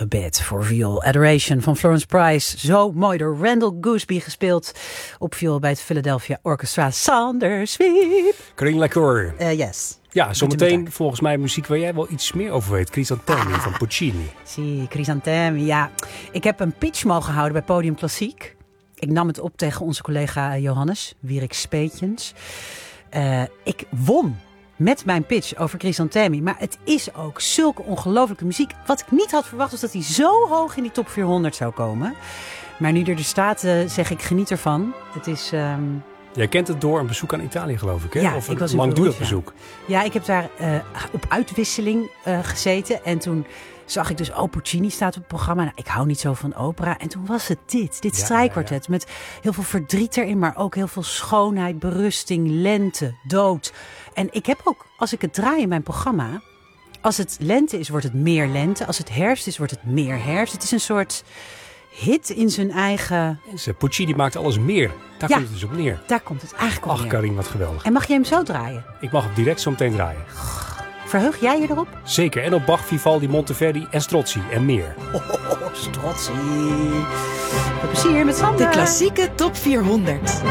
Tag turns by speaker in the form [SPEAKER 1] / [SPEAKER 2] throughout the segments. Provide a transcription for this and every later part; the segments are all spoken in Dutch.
[SPEAKER 1] gebed voor viool. Adoration van Florence Price. Zo mooi door Randall Gooseby gespeeld op viool bij het Philadelphia Orchestra. Sander Sweep.
[SPEAKER 2] Corinne Lacour.
[SPEAKER 1] Yes.
[SPEAKER 2] Ja, zometeen volgens mij muziek waar jij wel iets meer over weet. Crisantemi van Puccini.
[SPEAKER 1] Zie, Crisantemi. Ja, ik heb een pitch mogen houden bij Podium Klassiek. Ik nam het op tegen onze collega Johannes Wierik Speetjens. Ik won met mijn pitch over Crisantemi. Maar het is ook zulke ongelooflijke muziek. Wat ik niet had verwacht was dat hij zo hoog in die top 400 zou komen. Maar nu er staat, zeg ik, geniet ervan. Het is...
[SPEAKER 2] Jij kent het door een bezoek aan Italië, geloof ik, hè?
[SPEAKER 1] Ja,
[SPEAKER 2] of
[SPEAKER 1] ik was
[SPEAKER 2] een langdurig bezoek.
[SPEAKER 1] Ja, ik heb daar op uitwisseling gezeten. En toen zag ik dus, Puccini staat op het programma. Nou, ik hou niet zo van opera. En toen was het dit strijkkwartet. Met heel veel verdriet erin, maar ook heel veel schoonheid, berusting, lente, dood. En ik heb ook, als ik het draai in mijn programma... Als het lente is, wordt het meer lente. Als het herfst is, wordt het meer herfst. Het is een soort hit in zijn eigen...
[SPEAKER 2] Puccini maakt alles meer. Daar komt het dus op neer.
[SPEAKER 1] Daar komt het eigenlijk op neer.
[SPEAKER 2] Ach, Karin, wat geweldig.
[SPEAKER 1] En mag je hem zo draaien?
[SPEAKER 2] Ik mag hem direct zo meteen draaien.
[SPEAKER 1] Verheug jij je erop?
[SPEAKER 2] Zeker. En op Bach, Vivaldi, Monteverdi en Strozzi en meer.
[SPEAKER 1] Strozzi. Veel plezier met Sander.
[SPEAKER 3] De klassieke top 400.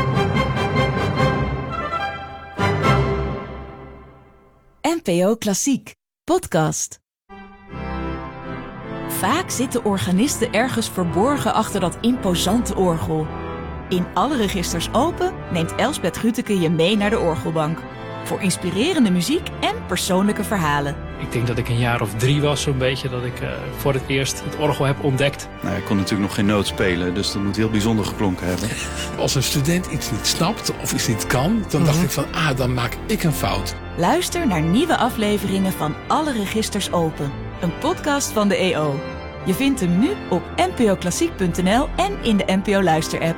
[SPEAKER 3] NPO Klassiek. Podcast. Vaak zitten organisten ergens verborgen achter dat imposante orgel. In Alle Registers Open neemt Elsbeth Grütke je mee naar de orgelbank. Voor inspirerende muziek en persoonlijke verhalen.
[SPEAKER 4] Ik denk dat ik een jaar of 3 was zo'n beetje dat ik voor het eerst het orgel heb ontdekt.
[SPEAKER 5] Nou, ik kon natuurlijk nog geen noot spelen, dus dat moet heel bijzonder geklonken hebben.
[SPEAKER 6] Als een student iets niet snapt of iets niet kan, dan dacht ik van, dan maak ik een fout.
[SPEAKER 3] Luister naar nieuwe afleveringen van Alle Registers Open. Een podcast van de EO. Je vindt hem nu op npoklassiek.nl en in de NPO Luister-app.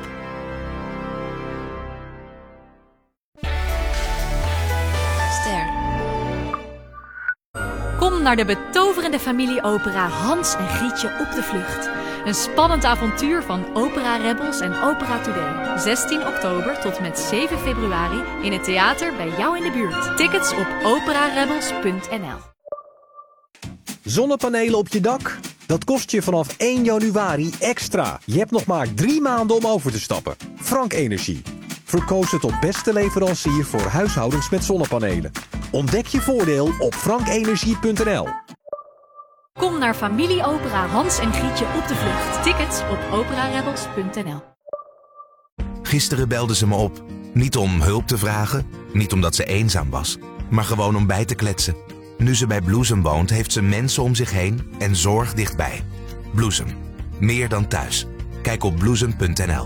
[SPEAKER 7] Kom naar de betoverende familieopera Hans en Grietje op de vlucht. Een spannend avontuur van Opera Rebels en Opera Today. 16 oktober tot met 7 februari in het theater bij jou in de buurt. Tickets op operarebels.nl.
[SPEAKER 8] Zonnepanelen op je dak? Dat kost je vanaf 1 januari extra. Je hebt nog maar 3 maanden om over te stappen. Frank Energie. Verkozen tot beste leverancier voor huishoudens met zonnepanelen. Ontdek je voordeel op frankenergie.nl.
[SPEAKER 7] Kom naar familieopera Hans en Grietje op de vlucht. Tickets op operarebels.nl.
[SPEAKER 9] Gisteren belde ze me op. Niet om hulp te vragen, niet omdat ze eenzaam was, maar gewoon om bij te kletsen. Nu ze bij Bloesem woont, heeft ze mensen om zich heen en zorg dichtbij. Bloesem. Meer dan thuis. Kijk op bloesem.nl.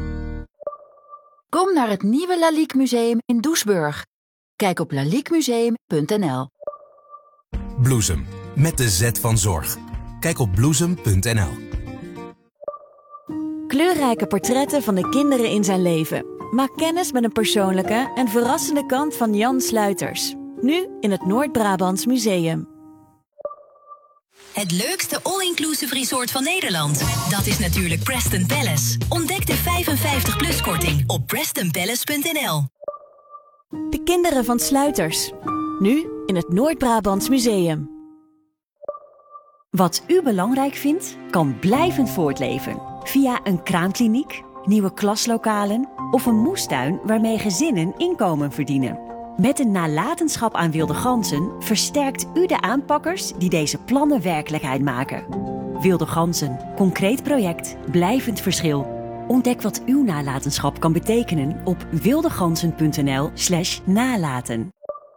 [SPEAKER 10] Kom naar het nieuwe Lalique Museum in Doesburg. Kijk op laliquemuseum.nl.
[SPEAKER 9] Bloesem. Met de Z van zorg. Kijk op bloesem.nl.
[SPEAKER 3] Kleurrijke portretten van de kinderen in zijn leven. Maak kennis met een persoonlijke en verrassende kant van Jan Sluiters. Nu in het Noord-Brabants Museum.
[SPEAKER 11] Het leukste all-inclusive resort van Nederland. Dat is natuurlijk Preston Palace. Ontdek de 55-plus-korting op prestonpalace.nl.
[SPEAKER 3] De kinderen van Sluiters. Nu in het Noord-Brabants Museum. Wat u belangrijk vindt, kan blijvend voortleven. Via een kraamkliniek, nieuwe klaslokalen of een moestuin waarmee gezinnen inkomen verdienen. Met een nalatenschap aan wilde ganzen versterkt u de aanpakkers die deze plannen werkelijkheid maken. Wilde ganzen, concreet project, blijvend verschil. Ontdek wat uw nalatenschap kan betekenen op wildeganzen.nl/nalaten.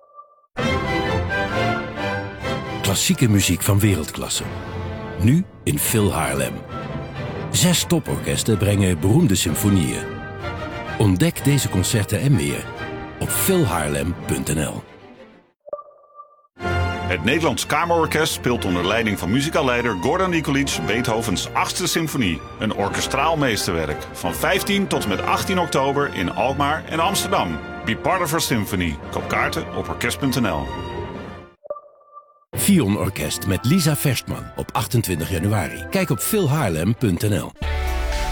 [SPEAKER 12] Klassieke muziek van wereldklasse. Nu in Phil Haarlem. 6 toporkesten brengen beroemde symfonieën. Ontdek deze concerten en meer op philhaarlem.nl.
[SPEAKER 13] Het Nederlands Kamerorkest speelt onder leiding van muzikaalleider Gordon Nikolic Beethovens 8e symfonie. Een orkestraal meesterwerk. Van 15 tot en met 18 oktober in Alkmaar en Amsterdam. Be part of our symphony. Koop kaarten op orkest.nl.
[SPEAKER 12] Fion Orkest met Lisa Verstman op 28 januari. Kijk op philhaarlem.nl.